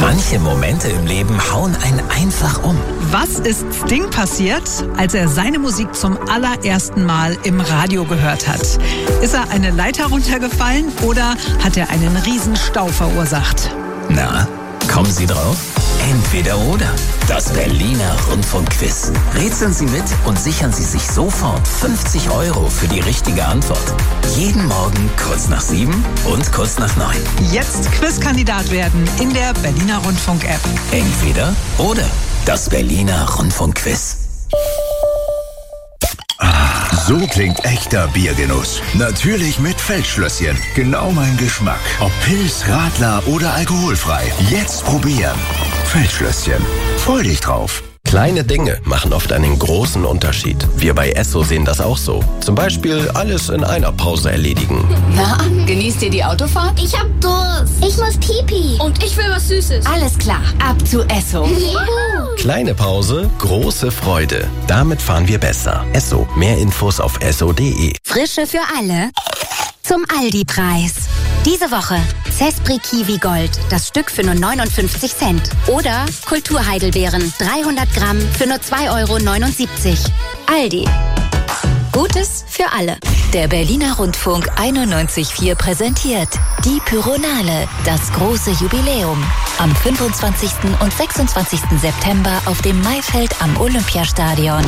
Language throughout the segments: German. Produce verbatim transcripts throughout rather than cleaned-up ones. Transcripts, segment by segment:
Manche Momente im Leben hauen einen einfach um. Was ist Sting passiert, als er seine Musik zum allerersten Mal im Radio gehört hat? Ist er eine Leiter runtergefallen oder hat er einen Riesenstau verursacht? Na, kommen Sie drauf? Entweder oder. Das Berliner Rundfunkquiz. Rätseln Sie mit und sichern Sie sich sofort fünfzig Euro für die richtige Antwort. Jeden Morgen kurz nach sieben und kurz nach neun. Jetzt Quizkandidat werden in der Berliner Rundfunk-App. Entweder oder. Das Berliner Rundfunkquiz. So klingt echter Biergenuss. Natürlich mit Feldschlösschen. Genau mein Geschmack. Ob Pils, Radler oder alkoholfrei. Jetzt probieren. Feldschlösschen. Freu dich drauf. Kleine Dinge machen oft einen großen Unterschied. Wir bei Esso sehen das auch so. Zum Beispiel alles in einer Pause erledigen. Na, genießt ihr die Autofahrt? Ich hab Durst. Ich muss Pipi. Und ich will was Süßes. Alles klar, ab zu Esso. Kleine Pause, große Freude. Damit fahren wir besser. Esso. Mehr Infos auf esso punkt de. Frische für alle zum Aldi-Preis. Diese Woche Cespri Kiwi Gold, das Stück für nur neunundfünfzig Cent. Oder Kulturheidelbeeren, dreihundert Gramm für nur zwei Euro neunundsiebzig. Aldi. Gutes für alle. Der Berliner Rundfunk einundneunzig Komma vier präsentiert die Pyronale, das große Jubiläum. Am fünfundzwanzigsten und sechsundzwanzigsten September auf dem Maifeld am Olympiastadion.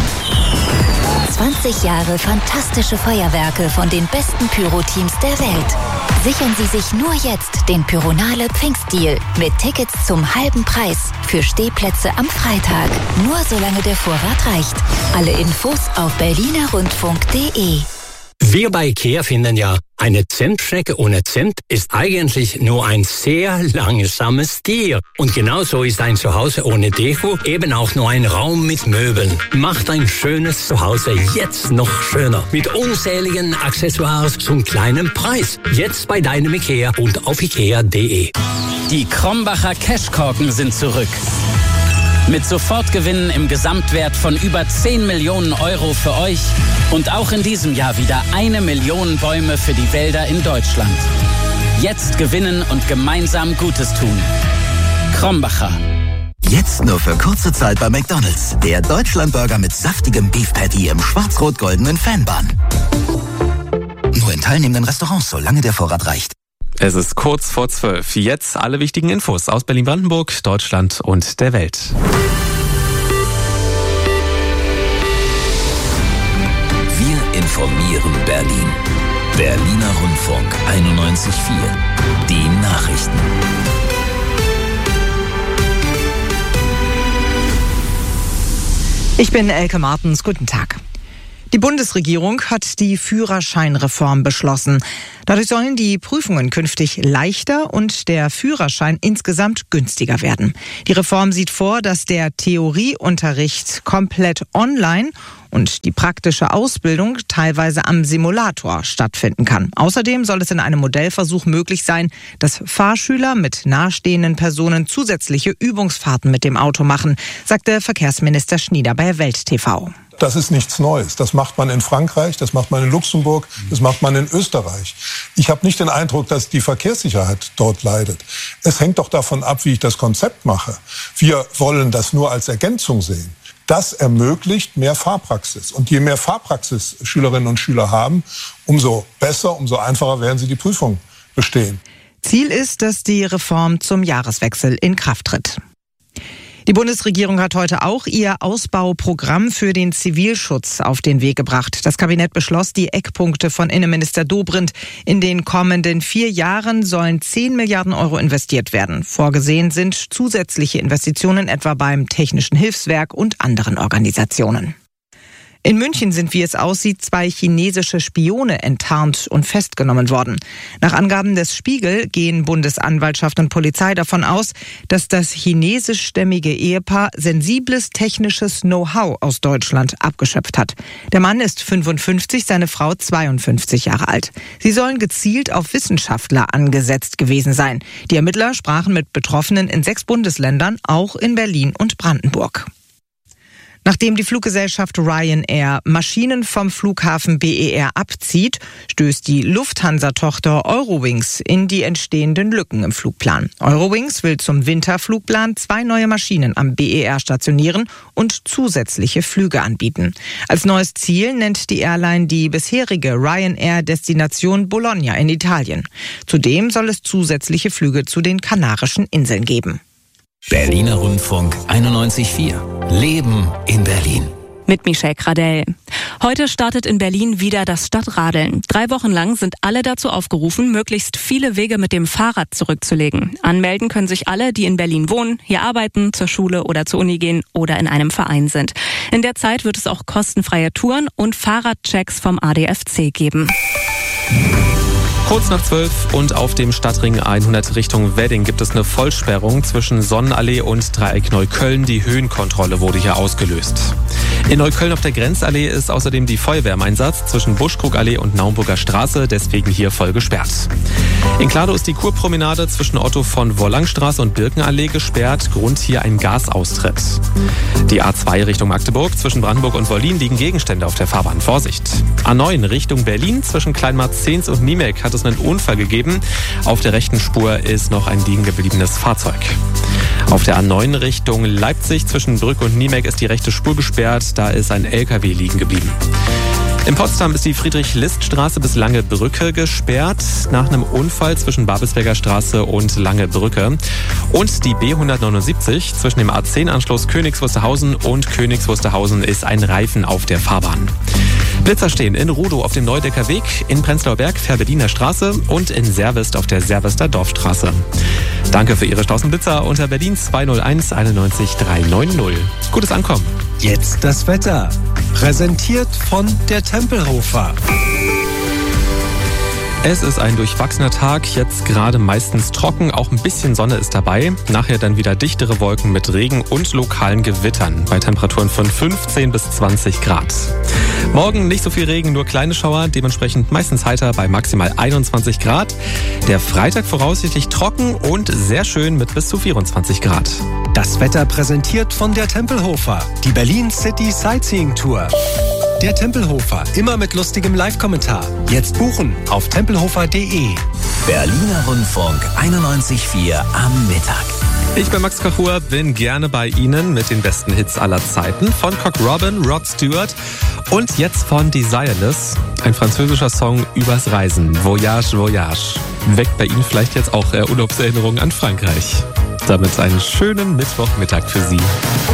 zwanzig Jahre fantastische Feuerwerke von den besten Pyro-Teams der Welt. Sichern Sie sich nur jetzt den Pyronale Pfingstdeal mit Tickets zum halben Preis für Stehplätze am Freitag. Nur solange der Vorrat reicht. Alle Infos auf berliner rundfunk punkt de. Wir bei IKEA finden ja, eine Zentstrecke ohne Zent ist eigentlich nur ein sehr langsames Tier. Und genauso ist ein Zuhause ohne Deko eben auch nur ein Raum mit Möbeln. Macht ein schönes Zuhause jetzt noch schöner. Mit unzähligen Accessoires zum kleinen Preis. Jetzt bei deinem IKEA und auf ikea punkt de. Die Krombacher Cashkorken sind zurück. Mit Sofortgewinnen im Gesamtwert von über zehn Millionen Euro für euch und auch in diesem Jahr wieder eine Million Bäume für die Wälder in Deutschland. Jetzt gewinnen und gemeinsam Gutes tun. Krombacher. Jetzt nur für kurze Zeit bei McDonald's. Der Deutschlandburger mit saftigem Beef Patty im schwarz-rot-goldenen Fanbun. Nur in teilnehmenden Restaurants, solange der Vorrat reicht. Es ist kurz vor zwölf. Jetzt alle wichtigen Infos aus Berlin-Brandenburg, Deutschland und der Welt. Wir informieren Berlin. Berliner Rundfunk einundneunzig Komma vier. Die Nachrichten. Ich bin Elke Martens. Guten Tag. Die Bundesregierung hat die Führerscheinreform beschlossen. Dadurch sollen die Prüfungen künftig leichter und der Führerschein insgesamt günstiger werden. Die Reform sieht vor, dass der Theorieunterricht komplett online und die praktische Ausbildung teilweise am Simulator stattfinden kann. Außerdem soll es in einem Modellversuch möglich sein, dass Fahrschüler mit nahestehenden Personen zusätzliche Übungsfahrten mit dem Auto machen, sagte Verkehrsminister Schnieder bei Welt T V. Das ist nichts Neues. Das macht man in Frankreich, das macht man in Luxemburg, das macht man in Österreich. Ich habe nicht den Eindruck, dass die Verkehrssicherheit dort leidet. Es hängt doch davon ab, wie ich das Konzept mache. Wir wollen das nur als Ergänzung sehen. Das ermöglicht mehr Fahrpraxis. Und je mehr Fahrpraxis Schülerinnen und Schüler haben, umso besser, umso einfacher werden sie die Prüfung bestehen. Ziel ist, dass die Reform zum Jahreswechsel in Kraft tritt. Die Bundesregierung hat heute auch ihr Ausbauprogramm für den Zivilschutz auf den Weg gebracht. Das Kabinett beschloss die Eckpunkte von Innenminister Dobrindt. In den kommenden vier Jahren sollen zehn Milliarden Euro investiert werden. Vorgesehen sind zusätzliche Investitionen etwa beim Technischen Hilfswerk und anderen Organisationen. In München sind, wie es aussieht, zwei chinesische Spione enttarnt und festgenommen worden. Nach Angaben des Spiegel gehen Bundesanwaltschaft und Polizei davon aus, dass das chinesischstämmige Ehepaar sensibles technisches Know-how aus Deutschland abgeschöpft hat. Der Mann ist fünfundfünfzig, seine Frau zweiundfünfzig Jahre alt. Sie sollen gezielt auf Wissenschaftler angesetzt gewesen sein. Die Ermittler sprachen mit Betroffenen in sechs Bundesländern, auch in Berlin und Brandenburg. Nachdem die Fluggesellschaft Ryanair Maschinen vom Flughafen B E R abzieht, stößt die Lufthansa-Tochter Eurowings in die entstehenden Lücken im Flugplan. Eurowings will zum Winterflugplan zwei neue Maschinen am B E R stationieren und zusätzliche Flüge anbieten. Als neues Ziel nennt die Airline die bisherige Ryanair-Destination Bologna in Italien. Zudem soll es zusätzliche Flüge zu den Kanarischen Inseln geben. Berliner Rundfunk einundneunzig Komma vier. Leben in Berlin. Mit Michelle Gradell. Heute startet in Berlin wieder das Stadtradeln. Drei Wochen lang sind alle dazu aufgerufen, möglichst viele Wege mit dem Fahrrad zurückzulegen. Anmelden können sich alle, die in Berlin wohnen, hier arbeiten, zur Schule oder zur Uni gehen oder in einem Verein sind. In der Zeit wird es auch kostenfreie Touren und Fahrradchecks vom A D F C geben. Kurz nach zwölf und auf dem Stadtring hundert Richtung Wedding gibt es eine Vollsperrung zwischen Sonnenallee und Dreieck Neukölln. Die Höhenkontrolle wurde hier ausgelöst. In Neukölln auf der Grenzallee ist außerdem die Feuerwehr im Einsatz zwischen Buschkrugallee und Naumburger Straße, deswegen hier voll gesperrt. In Kladow ist die Kurpromenade zwischen Otto von Wollangstraße und Birkenallee gesperrt. Grund hier ein Gasaustritt. Die A zwei Richtung Magdeburg zwischen Brandenburg und Wollin liegen Gegenstände auf der Fahrbahn. Vorsicht! A neun Richtung Berlin zwischen Kleinmarzens und Niemelk hat es einen Unfall gegeben. Auf der rechten Spur ist noch ein liegen gebliebenes Fahrzeug. Auf der A neun Richtung Leipzig zwischen Brück und Niemelk ist die rechte Spur gesperrt. Da ist ein L K W liegen geblieben. In Potsdam ist die Friedrich-List-Straße bis Lange Brücke gesperrt, nach einem Unfall zwischen Babelsberger Straße und Lange Brücke. Und die B hundertneunundsiebzig zwischen dem A zehn Anschluss Königs Wusterhausen und Königs Wusterhausen ist ein Reifen auf der Fahrbahn. Blitzer stehen in Rudow auf dem Neudecker Weg, in Prenzlauer Berg Fährberliner Straße und in Servest auf der Servester Dorfstraße. Danke für Ihre Straßenblitzer unter Berlin zwei null eins einundneunzig drei neun null. Gutes Ankommen. Jetzt das Wetter. Präsentiert von der Tempelhofer. Es ist ein durchwachsener Tag, jetzt gerade meistens trocken, auch ein bisschen Sonne ist dabei. Nachher dann wieder dichtere Wolken mit Regen und lokalen Gewittern bei Temperaturen von fünfzehn bis zwanzig Grad. Morgen nicht so viel Regen, nur kleine Schauer, dementsprechend meistens heiter bei maximal einundzwanzig Grad. Der Freitag voraussichtlich trocken und sehr schön mit bis zu vierundzwanzig Grad. Das Wetter präsentiert von der Tempelhofer, die Berlin City Sightseeing Tour. Der Tempelhofer, immer mit lustigem Live-Kommentar. Jetzt buchen auf tempelhofer punkt de. Berliner Rundfunk einundneunzig Komma vier am Mittag. Ich bin Max Kachur, bin gerne bei Ihnen mit den besten Hits aller Zeiten von Cock Robin, Rod Stewart und jetzt von Desireless, ein französischer Song übers Reisen. Voyage, Voyage. Weckt bei Ihnen vielleicht jetzt auch Urlaubserinnerungen an Frankreich. Damit einen schönen Mittwochmittag für Sie.